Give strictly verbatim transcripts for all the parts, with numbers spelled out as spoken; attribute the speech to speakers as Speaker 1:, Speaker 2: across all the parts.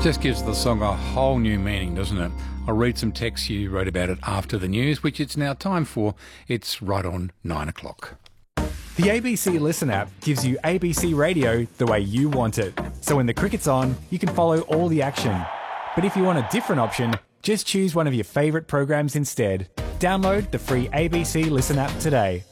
Speaker 1: Just gives the song a whole new meaning, doesn't it? I'll read some texts you wrote about it after the news, which it's now time for. It's right on nine o'clock.
Speaker 2: The A B C Listen app gives you A B C radio the way you want it. So when the cricket's on, you can follow all the action. But if you want a different option, just choose one of your favourite programs instead. Download the free A B C Listen app today.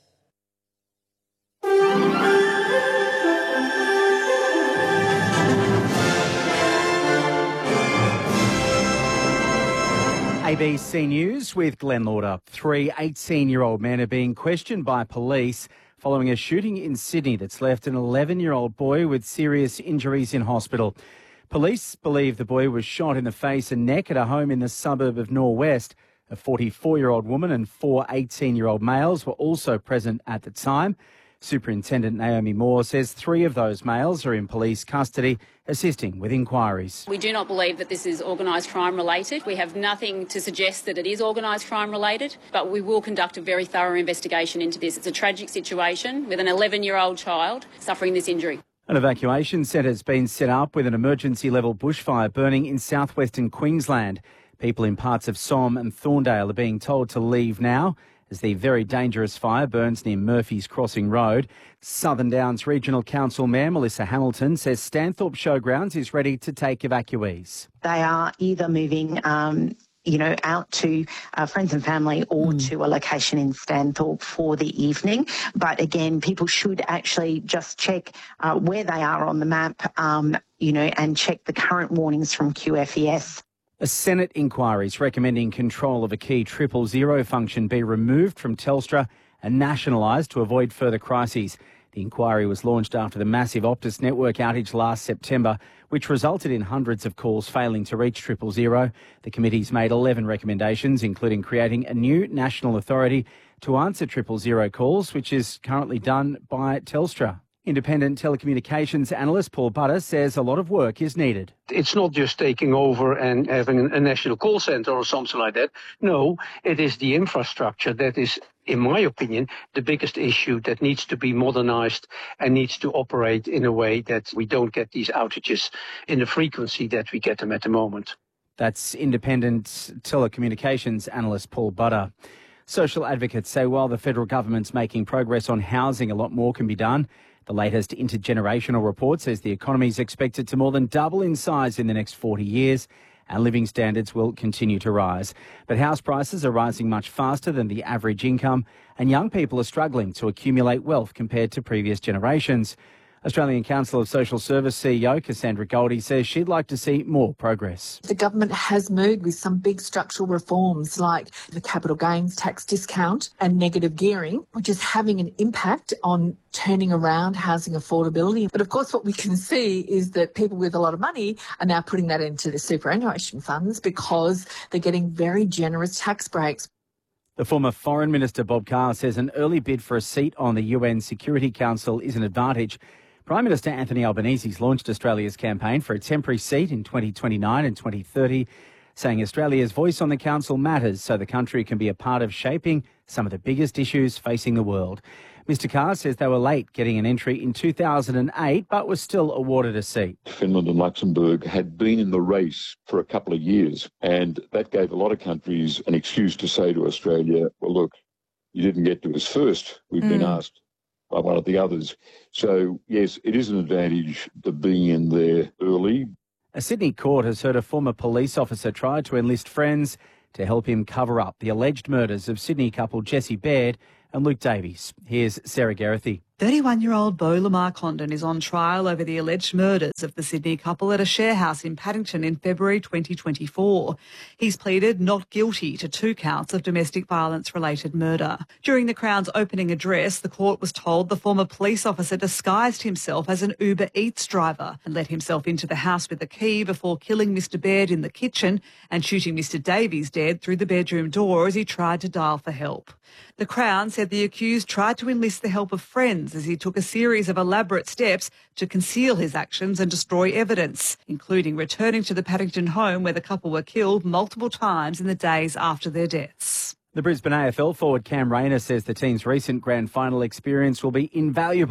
Speaker 3: A B C News with Glenn Lauder. Three eighteen-year-old men are being questioned by police following a shooting in Sydney that's left an eleven-year-old boy with serious injuries in hospital. Police believe the boy was shot in the face and neck at a home in the suburb of Norwest. A forty-four-year-old woman and four eighteen-year-old males were also present at the time. Superintendent Naomi Moore says three of those males are in police custody, assisting with inquiries.
Speaker 4: We do not believe that this is organised crime related. We have nothing to suggest that it is organised crime related, but we will conduct a very thorough investigation into this. It's a tragic situation with an eleven-year-old child suffering this injury.
Speaker 3: An evacuation centre has been set up with an emergency level bushfire burning in southwestern Queensland. People in parts of Somme and Thorndale are being told to leave now as the very dangerous fire burns near Murphy's Crossing Road. Southern Downs Regional Council Mayor Melissa Hamilton says Stanthorpe Showgrounds is ready to take evacuees.
Speaker 5: They are either moving um, you know, out to uh, friends and family or mm. to a location in Stanthorpe for the evening. But again, people should actually just check uh, where they are on the map, um, you know, and check the current warnings from Q F E S.
Speaker 3: A Senate inquiry is recommending control of a key triple zero function be removed from Telstra and nationalised to avoid further crises. The inquiry was launched after the massive Optus network outage last September, which resulted in hundreds of calls failing to reach triple zero. The committee's made eleven recommendations, including creating a new national authority to answer triple zero calls, which is currently done by Telstra. Independent telecommunications analyst Paul Butter says a lot of work is needed.
Speaker 6: It's not just taking over and having a national call centre or something like that. No, it is the infrastructure that is, in my opinion, the biggest issue that needs to be modernised and needs to operate in a way that we don't get these outages in the frequency that we get them at the moment.
Speaker 3: That's independent telecommunications analyst Paul Butter. Social advocates say while the federal government's making progress on housing, a lot more can be done. The latest intergenerational report says the economy is expected to more than double in size in the next forty years. and living standards will continue to rise. But house prices are rising much faster than the average income, and young people are struggling to accumulate wealth compared to previous generations. Australian Council of Social Service C E O Cassandra Goldie says she'd like to see more progress.
Speaker 7: The government has moved with some big structural reforms like the capital gains tax discount and negative gearing, which is having an impact on turning around housing affordability. But of course, what we can see is that people with a lot of money are now putting that into the superannuation funds because they're getting very generous tax breaks.
Speaker 3: The former Foreign Minister Bob Carr says an early bid for a seat on the U N Security Council is an advantage. Prime Minister Anthony Albanese's launched Australia's campaign for a temporary seat in twenty twenty-nine and twenty thirty, saying Australia's voice on the council matters so the country can be a part of shaping some of the biggest issues facing the world. Mister Carr says they were late getting an entry in two thousand eight, but was still awarded a seat.
Speaker 8: Finland and Luxembourg had been in the race for a couple of years, and that gave a lot of countries an excuse to say to Australia, well, look, you didn't get to us first. We've mm. been asked by one of the others. So, yes, it is an advantage to being in there early.
Speaker 3: A Sydney court has heard a former police officer tried to enlist friends to help him cover up the alleged murders of Sydney couple Jessie Baird and Luke Davies. Here's Sarah Geraghty.
Speaker 9: thirty-one-year-old Beau Lamar Condon is on trial over the alleged murders of the Sydney couple at a share house in Paddington in February twenty twenty-four. He's pleaded not guilty to two counts of domestic violence-related murder. During the Crown's opening address, the court was told the former police officer disguised himself as an Uber Eats driver and let himself into the house with a key before killing Mister Baird in the kitchen and shooting Mister Davies dead through the bedroom door as he tried to dial for help. The Crown said the accused tried to enlist the help of friends as he took a series of elaborate steps to conceal his actions and destroy evidence, including returning to the Paddington home where the couple were killed multiple times in the days after their deaths.
Speaker 3: The Brisbane A F L forward Cam Rayner says the team's recent grand final experience will be invaluable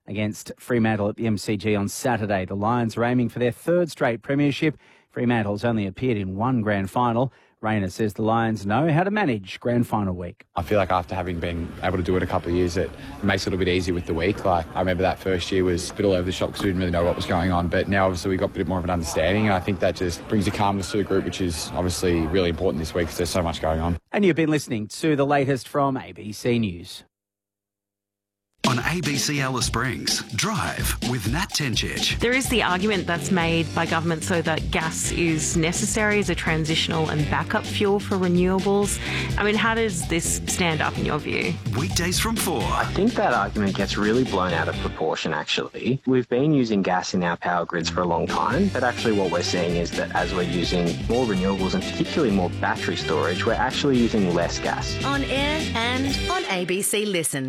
Speaker 3: against Fremantle at the M C G on Saturday. The Lions are aiming for their third straight premiership. Fremantle's only appeared in one grand final. Rayner says the Lions know how to manage grand final week.
Speaker 10: I feel like after having been able to do it a couple of years, it makes it a little bit easier with the week. Like, I remember that first year was a bit all over the shop because we didn't really know what was going on. But now, obviously, we got a bit more of an understanding. And I think that just brings a calmness to the group, which is obviously really important this week because there's so much going on.
Speaker 3: And you've been listening to the latest from A B C News.
Speaker 11: On A B C Alice Springs, Drive with Nat Tenchich.
Speaker 12: There is the argument that's made by government so that gas is necessary as a transitional and backup fuel for renewables. I mean, how does this stand up in your view?
Speaker 11: Weekdays from four.
Speaker 13: I think that argument gets really blown out of proportion, actually. We've been using gas in our power grids for a long time, but actually what we're seeing is that as we're using more renewables and particularly more battery storage, we're actually using less gas.
Speaker 14: On air and on A B C Listen.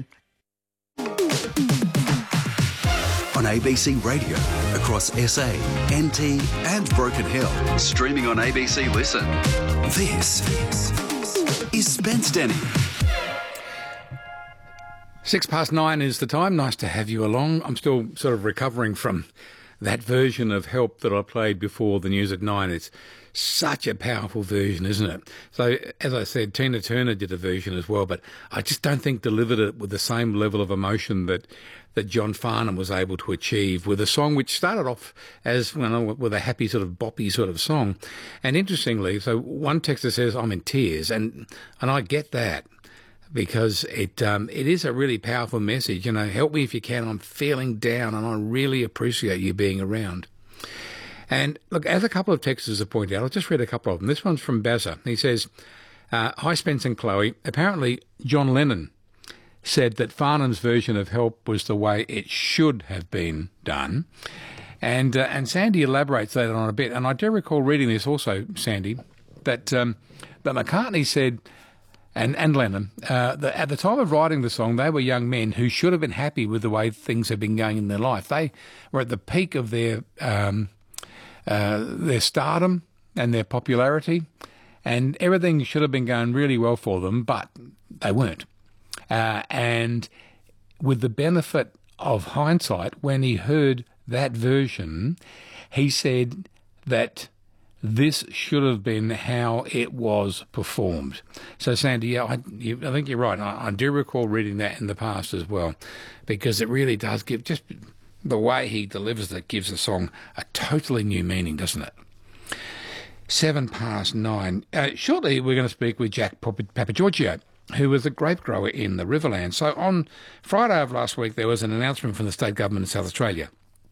Speaker 11: On A B C Radio, across S A, N T and Broken Hill. Streaming on A B C Listen. This is Spence Denny.
Speaker 1: Six past nine is the time. Nice to have you along. I'm still sort of recovering from that version of Help that I played before the news at nine. It's such a powerful version, isn't it? So, as I said, Tina Turner did a version as well, but I just don't think delivered it with the same level of emotion that that John Farnham was able to achieve with a song which started off as, you know, with a happy sort of boppy sort of song. And interestingly, so one texter says, I'm in tears, and and I get that. Because it um, it is a really powerful message. You know, help me if you can. I'm feeling down and I really appreciate you being around. And look, as a couple of texters have pointed out, I'll just read a couple of them. This one's from Bazza. He says, uh, hi, Spence and Chloe. Apparently, John Lennon said that Farnham's version of Help was the way it should have been done. And, uh, and Sandy elaborates that on a bit. And I do recall reading this also, Sandy, that, um, that McCartney said... And, and Lennon, uh, the, at the time of writing the song, they were young men who should have been happy with the way things had been going in their life. They were at the peak of their um, uh, their stardom and their popularity, and everything should have been going really well for them, but they weren't. Uh, and with the benefit of hindsight, when he heard that version, he said that this should have been how it was performed. So, Sandy, yeah, I, you, I think you're right. I, I do recall reading that in the past as well, because it really does give, just the way he delivers it gives the song a totally new meaning, doesn't it? Seven past nine. Uh, shortly, we're going to speak with Jack Papagiorgio, who was a grape grower in the Riverland. So, on Friday of last week, there was an announcement from the state government in South Australia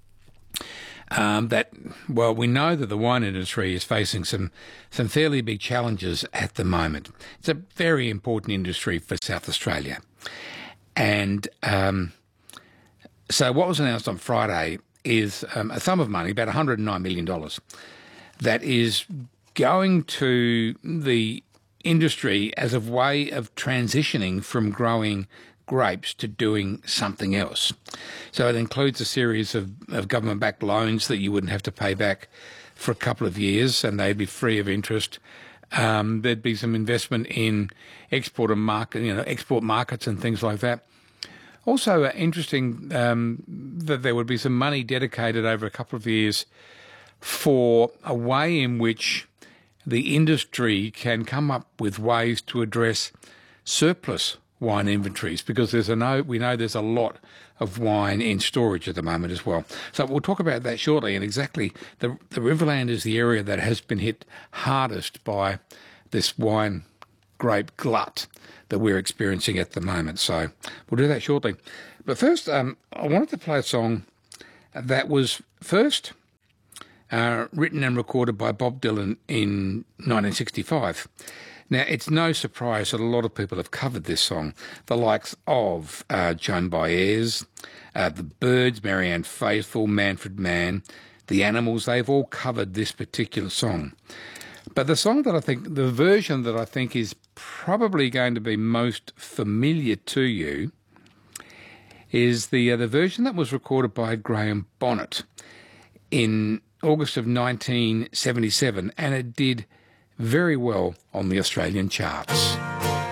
Speaker 1: Um, that, well, we know that the wine industry is facing some, some fairly big challenges at the moment. It's a very important industry for South Australia. And um, so what was announced on Friday is um, a sum of money, about one hundred nine million dollars, that is going to the industry as a way of transitioning from growing grapes to doing something else. So it includes a series of, of government-backed loans that you wouldn't have to pay back for a couple of years, and they'd be free of interest. Um, there'd be some investment in export and market, you know, export markets and things like that. Also uh, interesting um, that there would be some money dedicated over a couple of years for a way in which the industry can come up with ways to address surplus wine inventories, because there's a no, we know there's a lot of wine in storage at the moment as well. So we'll talk about that shortly. And exactly, the the Riverland is the area that has been hit hardest by this wine grape glut that we're experiencing at the moment. So we'll do that shortly. But first, um, I wanted to play a song that was first uh, written and recorded by Bob Dylan in nineteen sixty-five. Now, it's no surprise that a lot of people have covered this song. The likes of uh, Joan Baez, uh, The Byrds, Marianne Faithfull, Manfred Mann, The Animals, they've all covered this particular song. But the song that I think, the version that I think is probably going to be most familiar to you is the uh, the version that was recorded by Graham Bonnet in August of nineteen seventy-seven, and it did very well on the Australian charts.